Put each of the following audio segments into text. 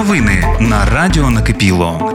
Новини на радіо Накипіло.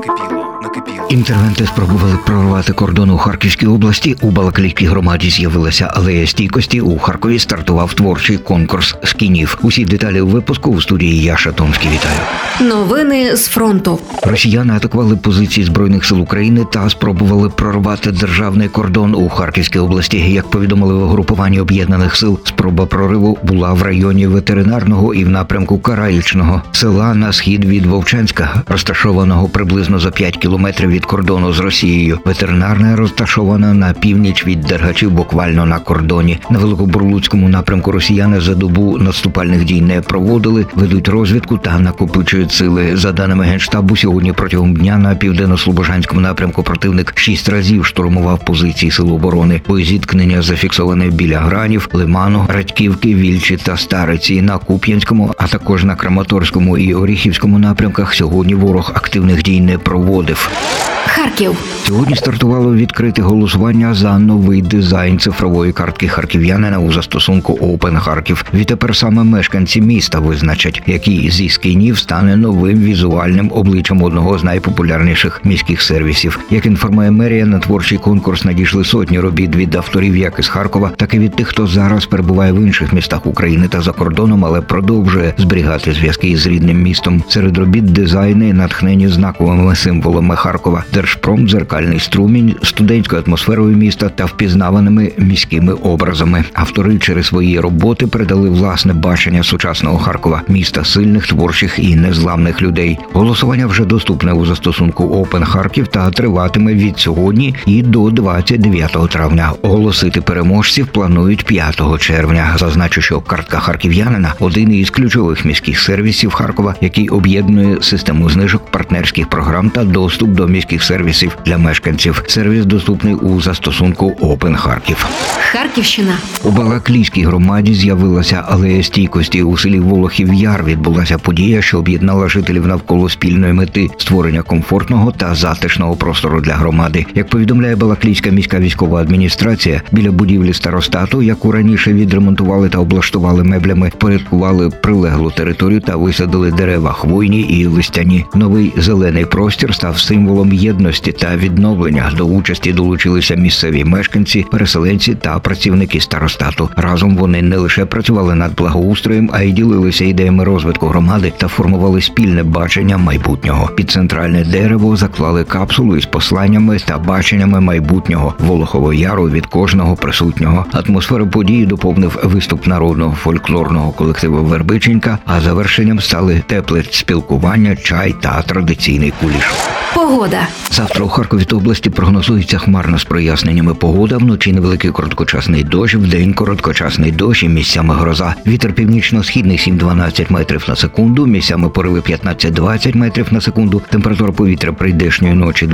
Інтервенти спробували прорвати кордон у Харківській області. У Балаклійській громаді з'явилася алея стійкості. У Харкові стартував творчий конкурс скінів. Усі деталі у випуску у студії Яша Томський. Вітаю. Новини з фронту. Росіяни атакували позиції Збройних сил України та спробували прорвати державний кордон у Харківській області. Як повідомили в угрупуванні об'єднаних сил, спроба прориву була в районі Ветеринарного і в напрямку Караїчного, села на схід від Вовчанська, розташованого приблизно за 5 кілометрів від кордону з Росією. Ветеринарна розташована на північ від Дергачів, буквально на кордоні. На Великобурлуцькому напрямку росіяни за добу наступальних дій не проводили, ведуть розвідку та накопичують сили. За даними Генштабу, сьогодні протягом дня на південно-слобожанському напрямку противник 6 разів штурмував позиції сил оборони. Боєзіткнення зафіксоване біля Гранів, Лиману, Радьківки, Вільчі та Стариці. На Куп'янському, а також на Краматорському і Оріхівському напрямках сьогодні ворог активних дій не проводив. Харків. Сьогодні стартувало відкрите голосування за новий дизайн цифрової картки харків'янина у застосунку Open Харків. Відтепер саме мешканці міста визначать, який зі скінів стане новим візуальним обличчям одного з найпопулярніших міських сервісів. Як інформує мерія, на творчий конкурс надійшли сотні робіт від авторів як із Харкова, так і від тих, хто зараз перебуває в інших містах України та за кордоном, але продовжує зберігати зв'язки з рідним містом. Серед робіт дизайни, натхнені знаковими символами Харкова: Держпром, дзеркальний струмінь, студентською атмосферою міста та впізнаваними міськими образами. Автори через свої роботи передали власне бачення сучасного Харкова – міста сильних, творчих і незламних людей. Голосування вже доступне у застосунку Open Харків та триватиме від сьогодні і до 29 травня. Оголосити переможців планують 5 червня. Зазначу, що картка харків'янина – один із ключових міських сервісів Харкова, який об'єднує систему знижок, партнерських програм та доступ до міських сервісів для мешканців. Сервіс доступний у застосунку Open Харків. Харківщина. У Балаклійській громаді з'явилася алея стійкості. У селі Волохів Яр відбулася подія, що об'єднала жителів навколо спільної мети – створення комфортного та затишного простору для громади. Як повідомляє Балаклійська міська військова адміністрація, біля будівлі старостату, яку раніше відремонтували та облаштували меблями, впорядкували прилеглу територію та висадили дерева хвойні і листяні. Новий зелений простір став символом єдності та відновлення. До участі долучилися місцеві мешканці, переселенці та працівники старостату. Разом вони не лише працювали над благоустроєм, а й ділилися ідеями розвитку громади та формували спільне бачення майбутнього. Під центральне дерево заклали капсулу із посланнями та баченнями майбутнього Волохового Яру від кожного присутнього. Атмосферу події доповнив виступ народного фольклорного колективу «Вербиченька», а завершенням стали тепле спілкування, чай та традиційний куліш. Погода. Завтра у Харкові та області прогнозується хмарно з проясненнями погода. Вночі невеликий короткочасний дощ, вдень короткочасний дощ і місцями гроза. Вітер північно-східний 7-12 метрів на секунду, місцями пориви 15-20 метрів на секунду. Температура повітря прийдешньої ночі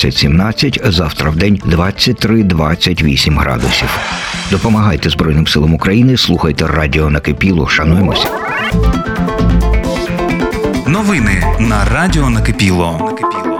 12-17, завтра вдень 23-28 градусів. Допомагайте Збройним силам України, слухайте радіо Накипіло, шануємося. Новини на радіо Накипіло.